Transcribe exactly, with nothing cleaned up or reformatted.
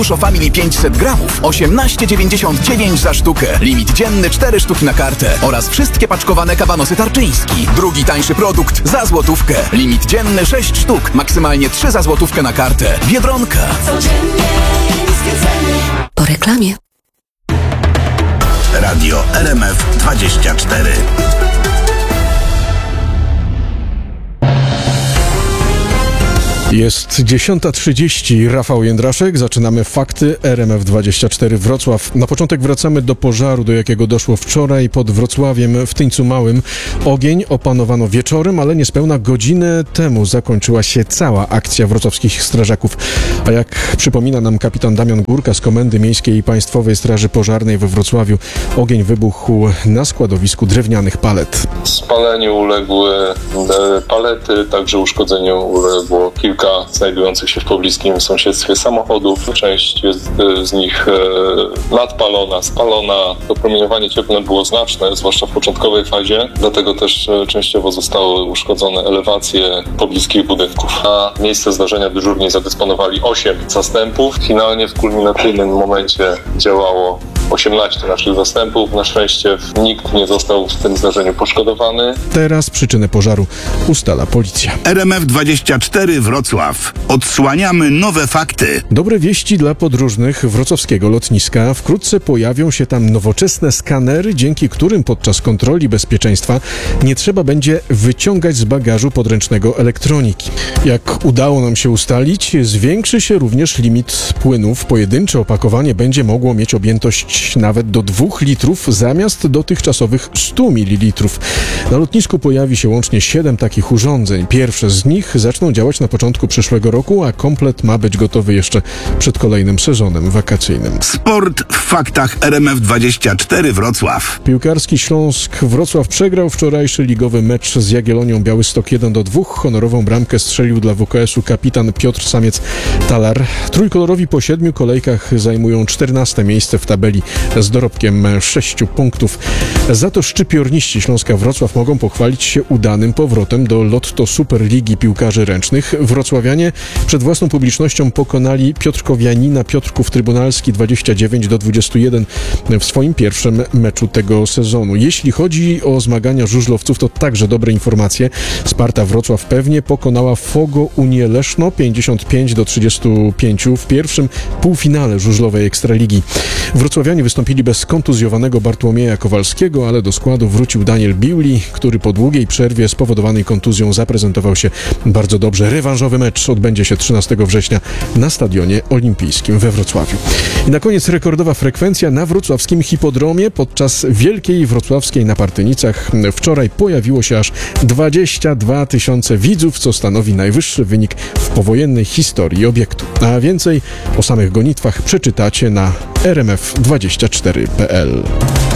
Show Family pięćset gramów, osiemnaście dziewięćdziesiąt dziewięć za sztukę. Limit dzienny cztery sztuki na kartę oraz wszystkie paczkowane kabanosy Tarczyński. Drugi tańszy produkt za złotówkę. Limit dzienny sześć sztuk, maksymalnie trzy za złotówkę na kartę. Biedronka. Codziennie niskie ceny. Po reklamie. Radio R M F dwadzieścia cztery. Jest dziesiąta trzydzieści. Rafał Jędraszek. Zaczynamy Fakty R M F dwadzieścia cztery Wrocław. Na początek wracamy do pożaru, do jakiego doszło wczoraj pod Wrocławiem w Tyńcu Małym. Ogień opanowano wieczorem, ale niespełna godzinę temu zakończyła się cała akcja wrocławskich strażaków. A jak przypomina nam kapitan Damian Górka z Komendy Miejskiej i Państwowej Straży Pożarnej we Wrocławiu, ogień wybuchł na składowisku drewnianych palet. Spaleniu uległy palety, także uszkodzeniu uległo kilka znajdujących się w pobliskim sąsiedztwie samochodów. Część jest z nich nadpalona, spalona. Dopromieniowanie cieplne było znaczne, zwłaszcza w początkowej fazie, dlatego też częściowo zostały uszkodzone elewacje pobliskich budynków. Na miejsce zdarzenia dyżurni zadysponowali osiem zastępów. Finalnie w kulminacyjnym momencie działało osiemnaście naszych zastępów. Na szczęście nikt nie został w tym zdarzeniu poszkodowany. Teraz przyczynę pożaru ustala policja. R M F dwadzieścia cztery Wrocław. Odsłaniamy nowe fakty. Dobre wieści dla podróżnych wrocławskiego lotniska. Wkrótce pojawią się tam nowoczesne skanery, dzięki którym podczas kontroli bezpieczeństwa nie trzeba będzie wyciągać z bagażu podręcznego elektroniki. Jak udało nam się ustalić, zwiększy się również limit płynów. Pojedyncze opakowanie będzie mogło mieć objętość nawet do dwóch litrów zamiast dotychczasowych stu mililitrów. Na lotnisku pojawi się łącznie siedem takich urządzeń. Pierwsze z nich zaczną działać na początku przyszłego roku, a komplet ma być gotowy jeszcze przed kolejnym sezonem wakacyjnym. Sport w faktach R M F dwadzieścia cztery Wrocław. Piłkarski Śląsk Wrocław przegrał wczorajszy ligowy mecz z Jagiellonią Białystok jeden do dwóch. Honorową bramkę strzelił dla W K S-u kapitan Piotr Samiec-Talar. Trójkolorowi po siedmiu kolejkach zajmują czternaste miejsce w tabeli z dorobkiem sześciu punktów. Za to szczypiorniści Śląska Wrocław mogą pochwalić się udanym powrotem do Lotto Superligi Piłkarzy Ręcznych. Wrocławianie przed własną publicznością pokonali Piotrkowianina Piotrków Trybunalski dwadzieścia dziewięć do dwudziestu jeden w swoim pierwszym meczu tego sezonu. Jeśli chodzi o zmagania żużlowców, to także dobre informacje. Sparta Wrocław pewnie pokonała Fogo Unię Leszno pięćdziesiąt pięć do trzydziestu pięciu w pierwszym półfinale żużlowej Ekstraligi. Wrocławianie wystąpili bez kontuzjowanego Bartłomieja Kowalskiego, ale do składu wrócił Daniel Biuli, który po długiej przerwie spowodowanej kontuzją zaprezentował się bardzo dobrze. Rewanżowy mecz odbędzie się trzynastego września na Stadionie Olimpijskim we Wrocławiu. I na koniec rekordowa frekwencja na wrocławskim hipodromie. Podczas Wielkiej Wrocławskiej na Partynicach wczoraj pojawiło się aż dwadzieścia dwa tysiące widzów, co stanowi najwyższy wynik w powojennej historii obiektu. A więcej o samych gonitwach przeczytacie na r m f dwadzieścia cztery kropka p l.